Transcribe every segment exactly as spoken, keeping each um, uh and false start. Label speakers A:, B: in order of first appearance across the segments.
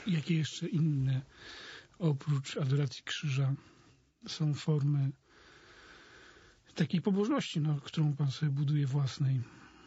A: Jakie jeszcze inne, oprócz adoracji krzyża, są formy takiej pobożności, no, którą pan sobie buduje własnej?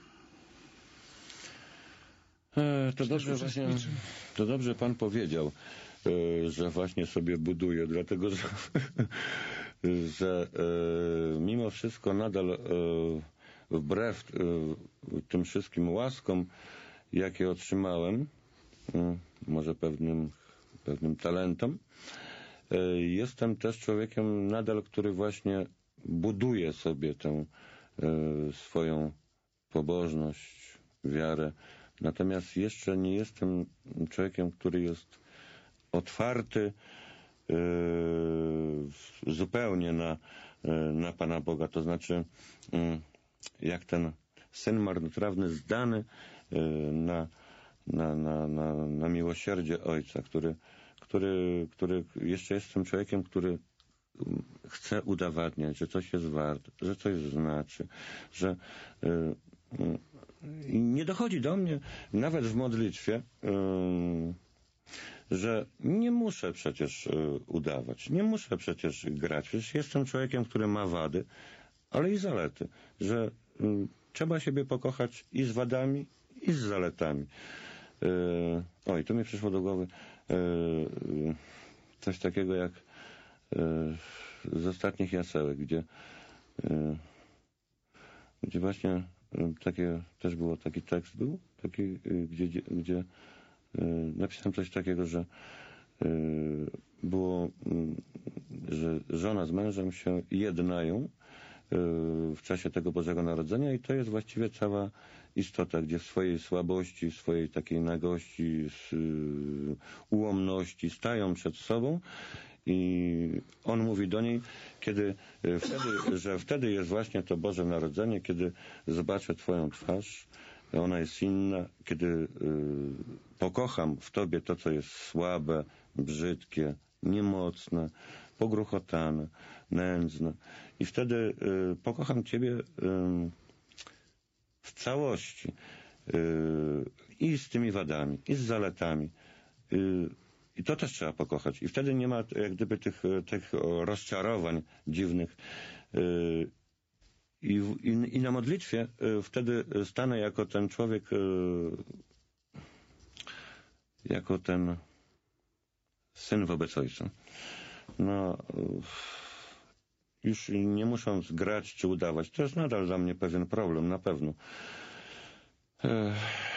B: E, to, dobrze właśnie, to dobrze pan powiedział, e, że właśnie sobie buduje, dlatego że, że e, mimo wszystko nadal e, wbrew e, tym wszystkim łaskom, jakie otrzymałem, e, może pewnym, pewnym talentom, e, jestem też człowiekiem nadal, który właśnie buduje sobie tę e, swoją pobożność, wiarę. Natomiast jeszcze nie jestem człowiekiem, który jest otwarty yy, zupełnie na, yy, na Pana Boga. To znaczy, yy, jak ten syn marnotrawny zdany yy, na, na, na, na, na miłosierdzie Ojca, który, który, który jeszcze jestem człowiekiem, który chce udowadniać, że coś jest wart, że coś znaczy, że yy, I nie dochodzi do mnie, nawet w modlitwie, yy, że nie muszę przecież yy, udawać, nie muszę przecież grać. Przecież jestem człowiekiem, który ma wady, ale i zalety, że yy, trzeba siebie pokochać i z wadami, i z zaletami. Yy, oj, tu mi przyszło do głowy yy, coś takiego jak yy, z ostatnich jasełek, gdzie, yy, gdzie właśnie takie, też było taki tekst był, taki, gdzie, gdzie napisałem coś takiego, że było, że żona z mężem się jednają w czasie tego Bożego Narodzenia i to jest właściwie cała istota, gdzie w swojej słabości, w swojej takiej nagości, ułomności stają przed sobą i on mówi do niej, kiedy wtedy, że wtedy jest właśnie to Boże Narodzenie, kiedy zobaczę Twoją twarz, ona jest inna, kiedy y, pokocham w Tobie to, co jest słabe, brzydkie, niemocne, pogruchotane, nędzne. I wtedy y, pokocham Ciebie y, w całości y, i z tymi wadami, i z zaletami. Y, I to też trzeba pokochać. I wtedy nie ma jak gdyby tych, tych rozczarowań dziwnych. Y, I, i, I na modlitwie y, wtedy stanę jako ten człowiek, y, jako ten syn wobec ojca. No, y, już nie musząc grać czy udawać. To jest nadal dla mnie pewien problem, na pewno. Y,